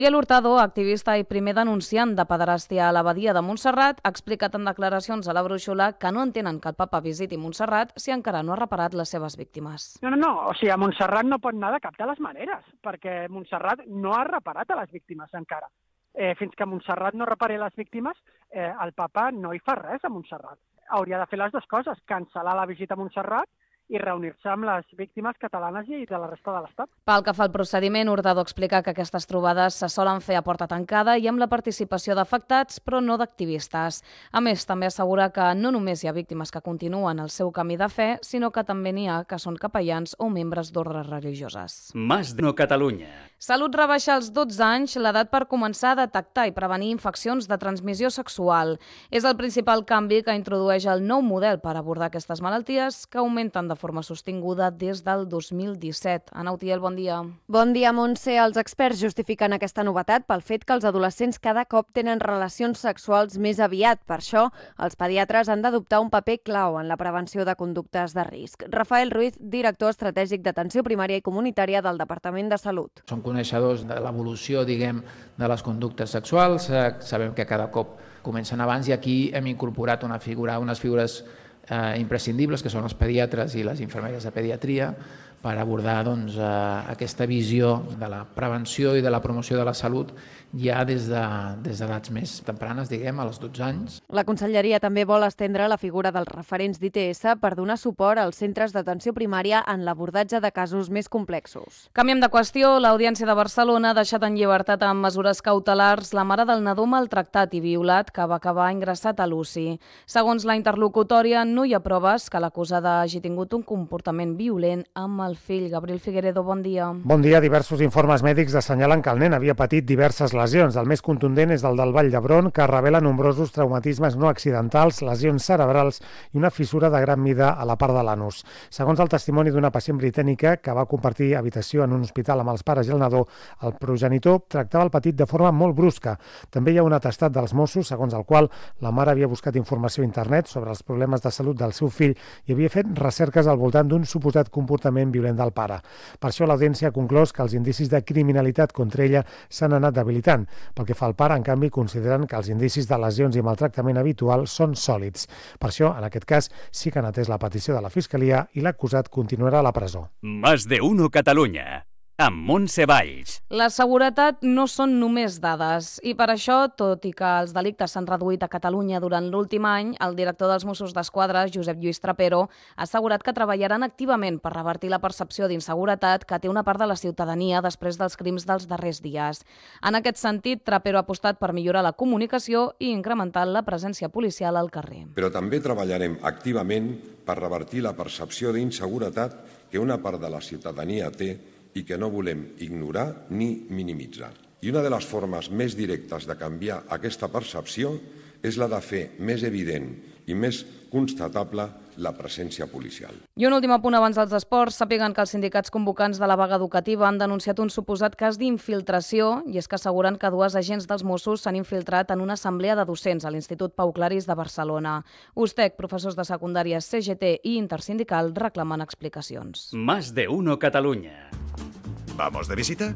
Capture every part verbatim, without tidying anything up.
Miguel Hurtado, activista i primer denunciant de pederàstia a l'abadia de Montserrat, ha explicat en declaracions a la Brúixola que no entenen que el papa visiti Montserrat si encara no ha reparat les seves víctimes. No, no, no, o sigui, a Montserrat no pot anar de cap de les maneres, perquè Montserrat no ha reparat a les víctimes encara. Eh, fins que Montserrat no repari les víctimes, eh, el papa no hi fa res a Montserrat. Hauria de fer les dues coses, cancel·lar la visita a Montserrat i reunir-se amb les víctimes catalanes i de la resta de l'Estat. Pel que fa al procediment, Hurtado explica que aquestes trobades se solen fer a porta tancada i amb la participació d'afectats, però no d'activistes. A més, també assegura que no només hi ha víctimes que continuen el seu camí de fe, sinó que també n'hi ha que són capellans o membres d'ordres religioses. Más de Catalunya. Salut rebaixa als dotze anys l'edat per començar a detectar i prevenir infeccions de transmissió sexual. És el principal canvi que introdueix el nou model per abordar aquestes malalties que augmenten de forma sostinguda des del dos mil disset. Ana Utiel, bon dia. Bon dia, Montse. Els experts justifiquen aquesta novetat pel fet que els adolescents cada cop tenen relacions sexuals més aviat. Per això, els pediatres han d'adoptar un paper clau en la prevenció de conductes de risc. Rafael Ruiz, director estratègic d'atenció primària i comunitària del Departament de Salut. Som coneixedors de l'evolució, diguem, de les conductes sexuals. Sabem que cada cop comencen abans i aquí hem incorporat una figura, unes figures eh, imprescindibles, que són els pediatres i les infermeres de pediatria, per abordar doncs, eh, aquesta visió de la prevenció i de la promoció de la salut ja des de, des d'edats més tempranes, diguem, als dotze anys. La Conselleria també vol estendre la figura dels referents d'I T S per donar suport als centres d'atenció primària en l'abordatge de casos més complexos. Canviem de qüestió. L'Audiència de Barcelona ha deixat en llibertat amb mesures cautelars la mare del nadó maltractat i violat que va acabar ingressat a l'U C I. Segons la interlocutòria, no hi ha proves que l'acusada hagi tingut un comportament violent amb el fill. Gabriel Figueredo, bon dia. Bon dia. Diversos informes mèdics assenyalen que el nen havia patit diverses lesions. El més contundent és el del Vall d'Hebron, que revela nombrosos traumatismes no accidentals, lesions cerebrals i una fissura de gran mida a la part de l'anus. Segons el testimoni d'una pacient britànica que va compartir habitació en un hospital amb els pares i el nadó, el progenitor tractava el petit de forma molt brusca. També hi ha un atestat dels Mossos, segons el qual la mare havia buscat informació a internet sobre els problemes de salut del seu fill i havia fet recerques al voltant d'un suposat comportament violent del pare. Per això l'Audiència ha conclòs que els indicis de criminalitat contra ella s'han anat debilitant. Pel que fa al pare, en canvi, consideren que els indicis de lesions i maltractament habitual són sòlids. Per això, en aquest cas, sí que han atès la petició de la Fiscalia i l'acusat continuarà a la presó. Más de uno Catalunya, amb Montse Valls. La seguretat no són només dades i per això, tot i que els delictes s'han reduït a Catalunya durant l'últim any, el director dels Mossos d'Esquadra, Josep Lluís Trapero, ha assegurat que treballaran activament per revertir la percepció d'inseguretat que té una part de la ciutadania després dels crims dels darrers dies. En aquest sentit, Trapero ha apostat per millorar la comunicació i incrementar la presència policial al carrer. Però també treballarem activament per revertir la percepció d'inseguretat que una part de la ciutadania té i que no volem ignorar ni minimitzar. I una de les formes més directes de canviar aquesta percepció és la de fer més evident i més constatable la presència policial. I un últim apunt abans dels esports. Sàpiguen que els sindicats convocants de la vaga educativa han denunciat un suposat cas d'infiltració i és que asseguren que dues agents dels Mossos s'han infiltrat en una assemblea de docents a l'Institut Pau Claris de Barcelona. USTEC, professors de secundària, C G T i Intersindical reclamen explicacions. Más de uno Catalunya. ¿Vamos de visita?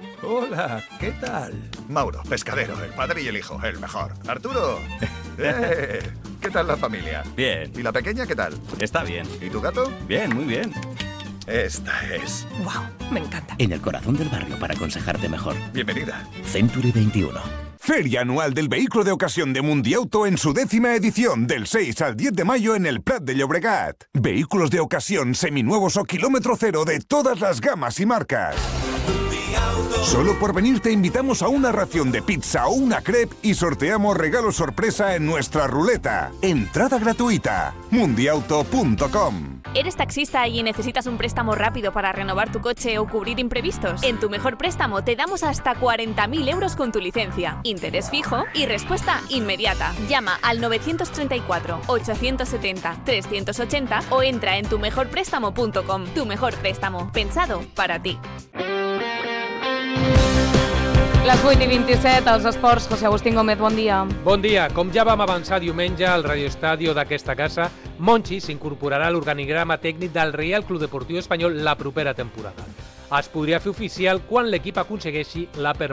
Hola, ¿qué tal? Mauro, pescadero, el padre y el hijo, el mejor. Arturo, ¡eh! ¿Qué tal la familia? Bien. ¿Y la pequeña qué tal? Está bien. ¿Y tu gato? Bien, muy bien. Esta es. ¡Wow! Me encanta. En el corazón del barrio para aconsejarte mejor. Bienvenida. Century veintiuno. Feria anual del vehículo de ocasión de Mundiauto en su décima edición, del seis al diez de mayo en el Prat de Llobregat. Vehículos de ocasión seminuevos o kilómetro cero de todas las gamas y marcas. Solo por venir te invitamos a una ración de pizza o una crepe y sorteamos regalo sorpresa en nuestra ruleta. Entrada gratuita. mundiauto punto com. ¿Eres taxista y necesitas un préstamo rápido para renovar tu coche o cubrir imprevistos? En Tu Mejor Préstamo te damos hasta cuarenta mil euros con tu licencia, interés fijo y respuesta inmediata. Llama al novecientos treinta y cuatro, ochocientos setenta, trescientos ochenta o entra en tu mejor préstamo punto com. Tu Mejor Préstamo, pensado para ti. Les vuit i vint-i-set, als esports, José Agustín Gómez, bon dia. Bon dia. Com ja vam avançar diumenge al radioestàdio d'aquesta casa, Monchi s'incorporarà a l'organigrama tècnic del Reial Club Deportiu Espanyol la propera temporada. Es podria fer oficial quan l'equip aconsegueixi la permanència.